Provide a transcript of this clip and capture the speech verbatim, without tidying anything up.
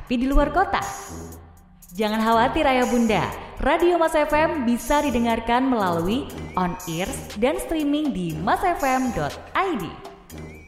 tapi di luar kota. Jangan khawatir ayah bunda, Radio Mas F M bisa didengarkan melalui on-air dan streaming di masfm dot i d.